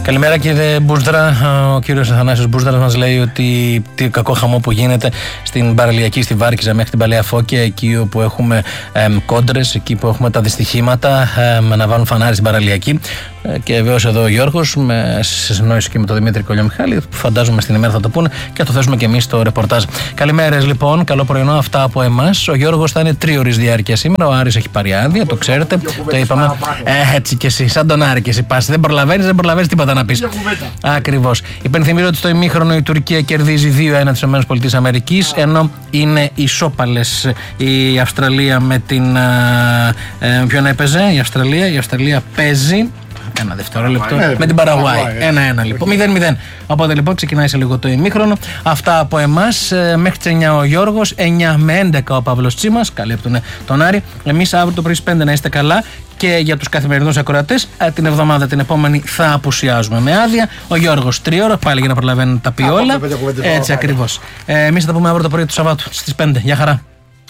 Καλημέρα κύριε Μπούσδρα. Ο κύριος Αθανάσιος Μπούσδρας μας λέει ότι τι κακό χαμό που γίνεται στην παραλιακή, στη Βάρκηζα μέχρι την Παλαιά Φώκια, εκεί όπου έχουμε κόντρες, εκεί που έχουμε τα δυστυχήματα να βάλουν φανάρι στην παραλιακή. Και βεβαίω εδώ ο Γιώργος, σε συνεννόηση και με τον Δημήτρη Κολιομιχάλη, που φαντάζομαι στην ημέρα θα το πούνε και θα το θέσουμε και εμείς στο ρεπορτάζ. Καλημέρες λοιπόν, καλό πρωινό, αυτά από εμάς. Ο Γιώργος θα είναι 3 ώρες διάρκεια σήμερα. Ο Άρης έχει πάρει άδεια, το ξέρετε, το είπαμε. Έτσι κι εσύ, σαν τον Άρη και εσύ πας. Δεν προλαβαίνεις τίποτα να πεις. Ακριβώς. Υπενθυμίζω ότι στο ημίχρονο η Τουρκία κερδίζει 2-1 τις ΗΠΑ, ενώ είναι ισόπαλες η Αυστραλία με την. Ποιον έπαιζε, η Αυστραλία παίζει. Ένα δευτερόλεπτο με την Παραγουάη. 1-1 λοιπόν. 0-0. Οπότε λοιπόν ξεκινάει σε λίγο το ημίχρονο. Αυτά από εμάς. Μέχρι τις 9 ο Γιώργος. 9 με 11 ο Παύλος Τσίμας. Καλύπτουν τον Άρη. Εμείς αύριο το πρωί στις 5 να είστε καλά. Και για τους καθημερινούς ακροατές, την εβδομάδα την επόμενη θα απουσιάζουμε με άδεια. Ο Γιώργος 3 ώρα πάλι για να προλαβαίνει να τα πει όλα. Έτσι ακριβώς. Εμείς θα τα πούμε αύριο το πρωί του Σαββάτου στις 5. Γεια χαρά.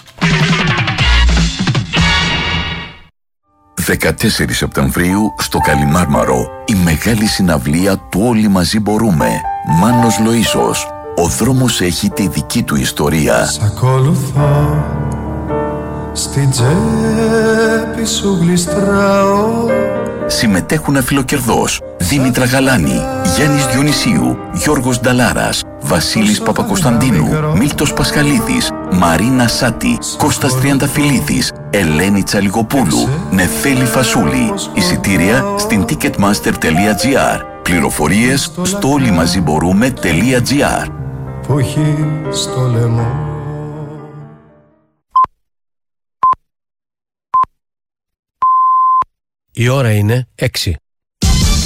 14 Σεπτεμβρίου στο Καλιμάρμαρο, η μεγάλη συναυλία του Όλοι Μαζί Μπορούμε. Μάνος Λοΐσος. Ο δρόμος έχει τη δική του ιστορία. Σ' ακολουθώ, στην τσέπη σου γλιστράω. Συμμετέχουν Φιλοκερδός, Δήμητρα Γαλάνη, Γιάννης Διονυσίου, Γιώργος Νταλάρας, Βασίλης Παπακοσταντίνου, Μίλτος Πασχαλίδης, Μαρίνα Σάτη, Κώστας Τριανταφυλλίδης, Ελένη Τσαλιγοπούλου, Νεφέλη Φασούλη. Εισιτήρια στην ticketmaster.gr. Πληροφορίες στο όλοιμαζιμπορούμε.gr. Που έχει στο λαιμό. Η ώρα είναι 6.